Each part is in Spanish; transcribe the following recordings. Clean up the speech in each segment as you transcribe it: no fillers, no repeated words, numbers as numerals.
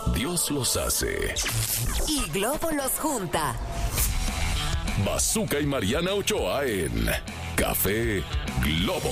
Dios los hace y Globo los junta. Bazooka y Mariana Ochoa en Café Globo.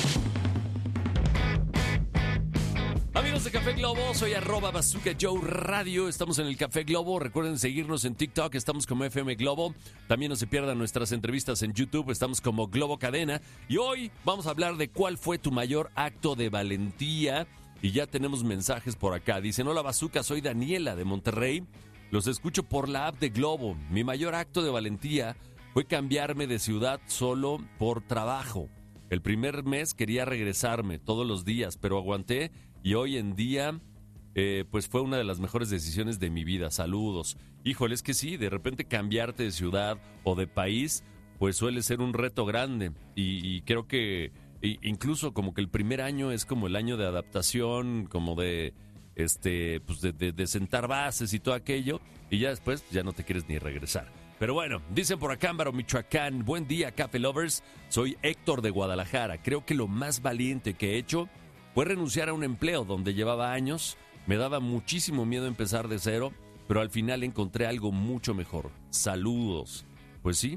Amigos de Café Globo, soy @Bazooka Joe Radio. Estamos en el Café Globo. Recuerden seguirnos en TikTok, estamos como FM Globo. También no se pierdan nuestras entrevistas en YouTube, estamos como Globo Cadena. Y hoy vamos a hablar de cuál fue tu mayor acto de valentía. Y ya tenemos mensajes por acá. Dicen: hola Bazooka, soy Daniela de Monterrey. Los escucho por la app de Globo. Mi mayor acto de valentía fue cambiarme de ciudad solo por trabajo. El primer mes quería regresarme todos los días, pero aguanté y hoy en día pues fue una de las mejores decisiones de mi vida. Saludos. Híjole, es que sí, de repente cambiarte de ciudad o de país pues suele ser un reto grande y creo que incluso como que el primer año es como el año de adaptación, como de pues de sentar bases y todo aquello, y ya después ya no te quieres ni regresar. Pero bueno, dicen por acá, Ámbaro, Michoacán: buen día, Café Lovers. Soy Héctor de Guadalajara. Creo que lo más valiente que he hecho fue renunciar a un empleo donde llevaba años. Me daba muchísimo miedo empezar de cero, pero al final encontré algo mucho mejor. Saludos. Pues sí,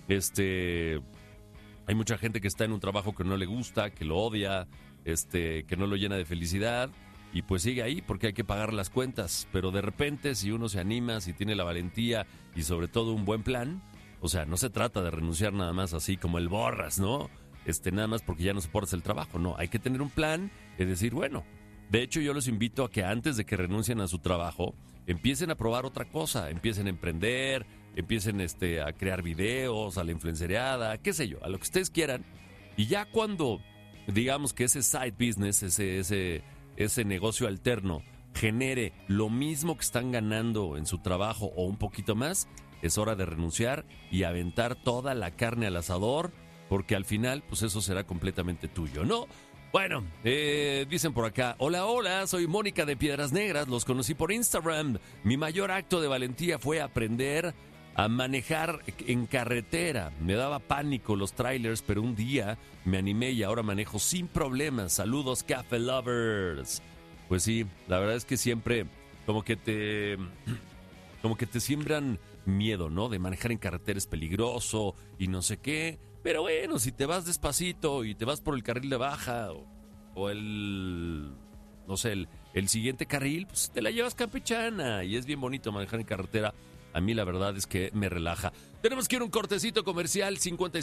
hay mucha gente que está en un trabajo que no le gusta, que lo odia, que no lo llena de felicidad, y pues sigue ahí porque hay que pagar las cuentas. Pero de repente, si uno se anima, si tiene la valentía y sobre todo un buen plan, o sea, no se trata de renunciar nada más así como el borras, ¿no? Nada más porque ya no soportas el trabajo. No, hay que tener un plan y decir, bueno, de hecho yo los invito a que antes de que renuncien a su trabajo, empiecen a probar otra cosa, empiecen a emprender, empiecen a crear videos, a la influenceriada, qué sé yo, a lo que ustedes quieran. Y ya cuando, digamos que ese side business, ese negocio alterno genere lo mismo que están ganando en su trabajo o un poquito más, es hora de renunciar y aventar toda la carne al asador, porque al final, pues eso será completamente tuyo, ¿no? Bueno, dicen por acá: hola, soy Mónica de Piedras Negras, los conocí por Instagram. Mi mayor acto de valentía fue aprender a manejar en carretera. Me daba pánico los trailers, pero un día me animé y ahora manejo sin problemas. Saludos, Café Lovers. Pues sí, la verdad es que siempre como que te siembran miedo, ¿no? De manejar en carretera es peligroso y no sé qué. Pero bueno, si te vas despacito y te vas por el carril de baja o el siguiente carril, pues te la llevas campechana y es bien bonito manejar en carretera. A mí la verdad es que me relaja. Tenemos que ir a un cortecito comercial.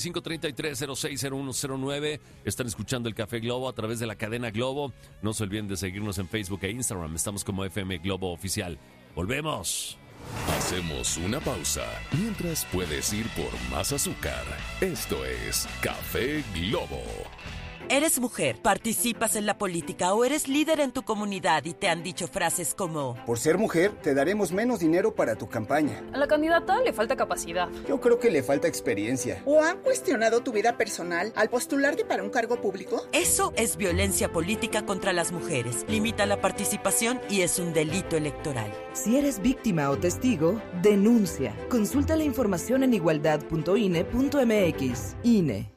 5533-060109. Están escuchando el Café Globo a través de la cadena Globo. No se olviden de seguirnos en Facebook e Instagram. Estamos como FM Globo Oficial. ¡Volvemos! Hacemos una pausa. Mientras puedes ir por más azúcar. Esto es Café Globo. ¿Eres mujer, participas en la política o eres líder en tu comunidad y te han dicho frases como: por ser mujer, te daremos menos dinero para tu campaña? A la candidata le falta capacidad. Yo creo que le falta experiencia. ¿O han cuestionado tu vida personal al postularte para un cargo público? Eso es violencia política contra las mujeres. Limita la participación y es un delito electoral. Si eres víctima o testigo, denuncia. Consulta la información en igualdad.ine.mx. INE.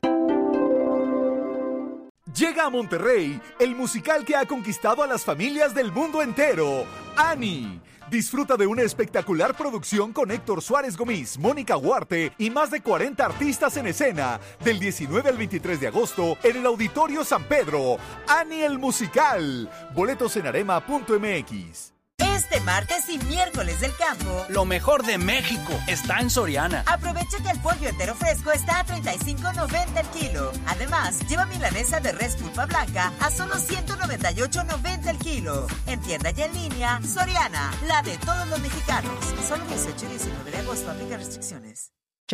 Llega a Monterrey el musical que ha conquistado a las familias del mundo entero, Annie. Disfruta de una espectacular producción con Héctor Suárez Gómez, Mónica Huarte y más de 40 artistas en escena, del 19 al 23 de agosto en el Auditorio San Pedro. Annie el musical. Boletos en arema.mx. Este martes y miércoles del campo, lo mejor de México está en Soriana. Aprovecha que el pollo entero fresco está a $35.90 el kilo. Además, lleva milanesa de res pulpa blanca a solo $198.90 el kilo. En tienda y en línea, Soriana, la de todos los mexicanos. Solo 18 y 19 de agosto, aplica restricciones.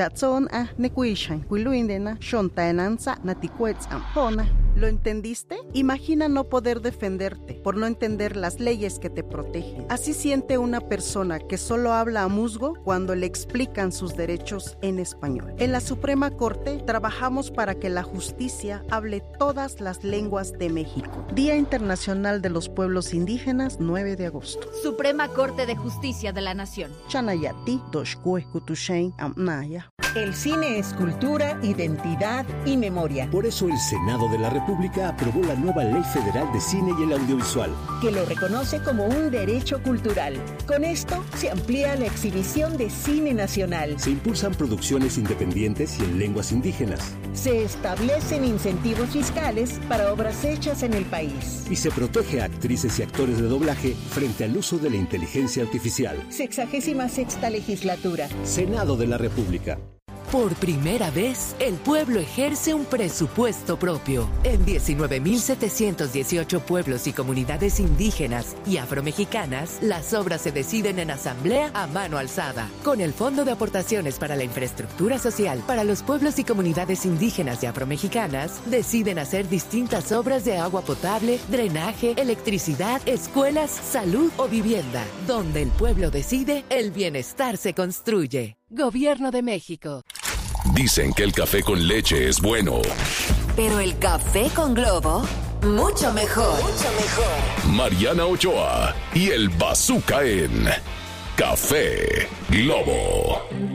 ¿Lo entendiste? Imagina no poder defenderte por no entender las leyes que te protegen. Así siente una persona que solo habla a musgo cuando le explican sus derechos en español. En la Suprema Corte trabajamos para que la justicia hable todas las lenguas de México. Día Internacional de los Pueblos Indígenas, 9 de agosto. Suprema Corte de Justicia de la Nación. Chanayati, Doshkue, Kutushain, Amnaya. El cine es cultura, identidad y memoria. Por eso el Senado de la República aprobó la nueva Ley Federal de Cine y el Audiovisual, que lo reconoce como un derecho cultural. Con esto se amplía la exhibición de cine nacional. Se impulsan producciones independientes y en lenguas indígenas. Se establecen incentivos fiscales para obras hechas en el país. Y se protege a actrices y actores de doblaje frente al uso de la inteligencia artificial. 66ª legislatura. Senado de la República. Por primera vez, el pueblo ejerce un presupuesto propio. En 19.718 pueblos y comunidades indígenas y afromexicanas, las obras se deciden en asamblea a mano alzada. Con el Fondo de Aportaciones para la Infraestructura Social para los pueblos y comunidades indígenas y afromexicanas, deciden hacer distintas obras de agua potable, drenaje, electricidad, escuelas, salud o vivienda. Donde el pueblo decide, el bienestar se construye. Gobierno de México. Dicen que el café con leche es bueno. Pero el café con Globo, mucho mejor. Mucho mejor. Mariana Ochoa y el Bazooka en Café Globo.